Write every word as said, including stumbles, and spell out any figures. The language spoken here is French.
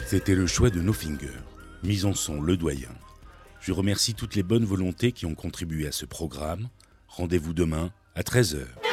C'était le choix de No Finger, mise en son Le Doyen. Je remercie toutes les bonnes volontés qui ont contribué à ce programme. Rendez-vous demain à treize heures.